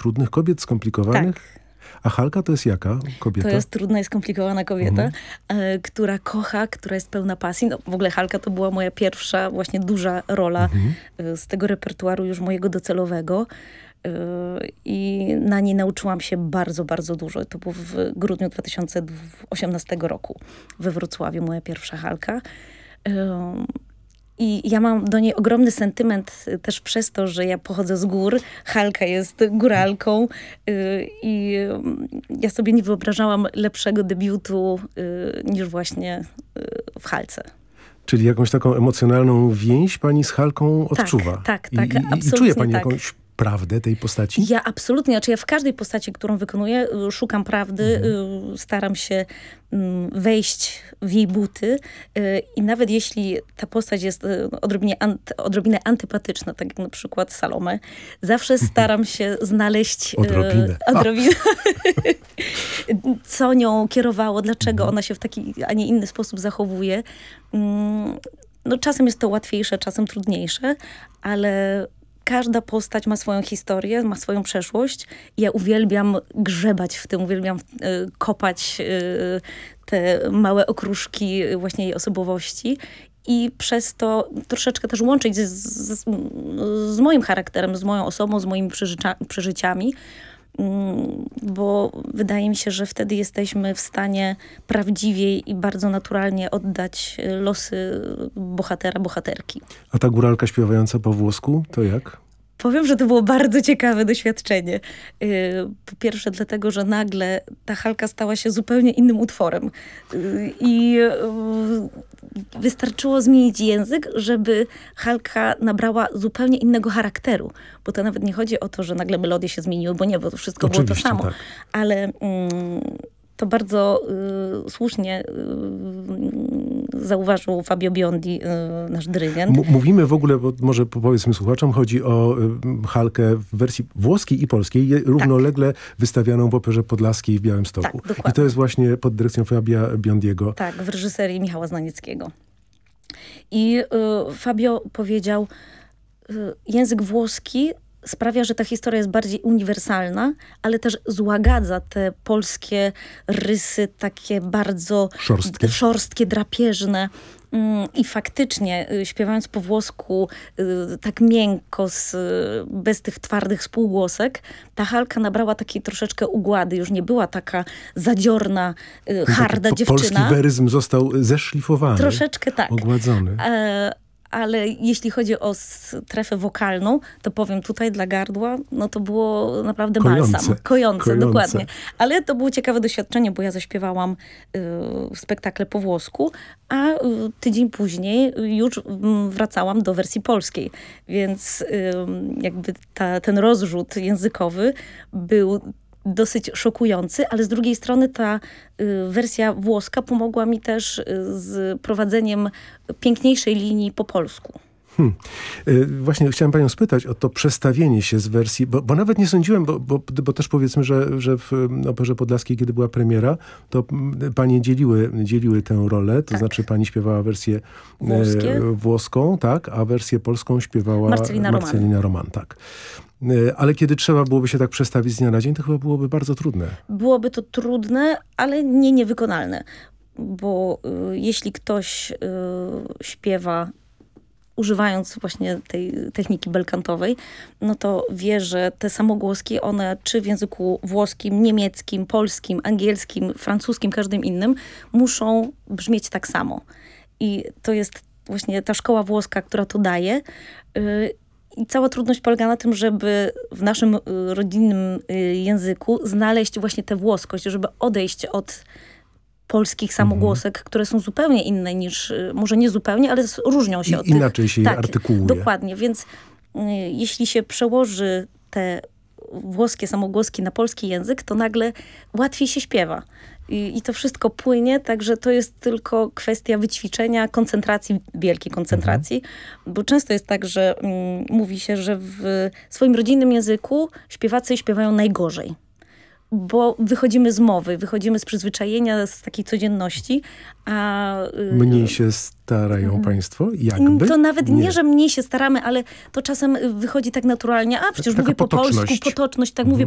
trudnych kobiet, skomplikowanych? Tak. A Halka to jest jaka kobieta? To jest trudna i skomplikowana kobieta, która kocha, która jest pełna pasji. No, w ogóle Halka to była moja pierwsza właśnie duża rola z tego repertuaru już mojego docelowego. I na niej nauczyłam się bardzo, bardzo dużo. To było w grudniu 2018 roku we Wrocławiu, moja pierwsza Halka. I ja mam do niej ogromny sentyment też przez to, że ja pochodzę z gór. Halka jest góralką i ja sobie nie wyobrażałam lepszego debiutu niż właśnie w Halce. Czyli jakąś taką emocjonalną więź pani z Halką odczuwa? Tak, I absolutnie czuje pani tak. jakąś prawdę tej postaci? Ja absolutnie, znaczy ja w każdej postaci, którą wykonuję, szukam prawdy, staram się wejść w jej buty i nawet jeśli ta postać jest odrobinę antypatyczna, tak jak na przykład Salome, zawsze staram się znaleźć odrobinę co nią kierowało, dlaczego ona się w taki, a nie inny sposób zachowuje. No, czasem jest to łatwiejsze, czasem trudniejsze, ale każda postać ma swoją historię, ma swoją przeszłość. Ja uwielbiam grzebać w tym, uwielbiam kopać te małe okruszki właśnie jej osobowości i przez to troszeczkę też łączyć z moim charakterem, z moją osobą, z moimi przeżyciami, bo wydaje mi się, że wtedy jesteśmy w stanie prawdziwiej i bardzo naturalnie oddać losy bohatera, bohaterki. A ta góralka śpiewająca po włosku, to jak? Powiem, że to było bardzo ciekawe doświadczenie. Po pierwsze dlatego, że nagle ta Halka stała się zupełnie innym utworem. I wystarczyło zmienić język, żeby Halka nabrała zupełnie innego charakteru. Bo to nawet nie chodzi o to, że nagle melodie się zmieniły, bo nie, bo to wszystko było to samo. Tak. Ale to bardzo słusznie zauważył Fabio Biondi, nasz dyrygent. Mówimy w ogóle, bo może powiedzmy słuchaczom, chodzi o Halkę w wersji włoskiej i polskiej, równolegle wystawianą w Operze Podlaskiej w Białymstoku. Tak, i to jest właśnie pod dyrekcją Fabia Biondiego. Tak, w reżyserii Michała Znanieckiego. I Fabio powiedział, język włoski sprawia, że ta historia jest bardziej uniwersalna, ale też złagadza te polskie rysy takie bardzo szorstkie, drapieżne. I faktycznie śpiewając po włosku tak miękko, bez tych twardych spółgłosek, ta Halka nabrała takiej troszeczkę ugłady. Już nie była taka zadziorna, harda dziewczyna. Polski weryzm został zeszlifowany. Troszeczkę tak. Ogładzony. Ale jeśli chodzi o strefę wokalną, to powiem tutaj dla gardła, no to było naprawdę balsam. Kojące, dokładnie. Ale to było ciekawe doświadczenie, bo ja zaśpiewałam spektakle po włosku, a tydzień później już wracałam do wersji polskiej. Więc jakby ten rozrzut językowy był dosyć szokujący, ale z drugiej strony ta wersja włoska pomogła mi też z prowadzeniem piękniejszej linii po polsku. Właśnie chciałem panią spytać o to przestawienie się z wersji, bo nawet nie sądziłem, bo też powiedzmy, że w Operze Podlaskiej, kiedy była premiera, to panie dzieliły tę rolę, to znaczy pani śpiewała wersję włoską, tak, a wersję polską śpiewała Marcelina Roman, tak. Ale kiedy trzeba byłoby się tak przestawić z dnia na dzień, to chyba byłoby bardzo trudne. Byłoby to trudne, ale nie niewykonalne. Bo jeśli ktoś śpiewa używając właśnie tej techniki belkantowej, no to wie, że te samogłoski, one czy w języku włoskim, niemieckim, polskim, angielskim, francuskim, każdym innym, muszą brzmieć tak samo. I to jest właśnie ta szkoła włoska, która to daje. I cała trudność polega na tym, żeby w naszym rodzinnym języku znaleźć właśnie tę włoskość, żeby odejść od polskich samogłosek, które są zupełnie inne niż, może nie zupełnie, ale różnią się od tych. Inaczej się je artykułuje. Dokładnie, więc jeśli się przełoży te włoskie samogłoski na polski język, to nagle łatwiej się śpiewa. I to wszystko płynie, także to jest tylko kwestia wyćwiczenia, koncentracji, wielkiej koncentracji. Bo często jest tak, że mówi się, że w swoim rodzinnym języku śpiewacy śpiewają najgorzej. Bo wychodzimy z mowy, wychodzimy z przyzwyczajenia, z takiej codzienności, a... Mniej się starają państwo? Jakby? To nawet nie, że mniej się staramy, ale to czasem wychodzi tak naturalnie. A przecież mówię po polsku, potoczność, tak mówię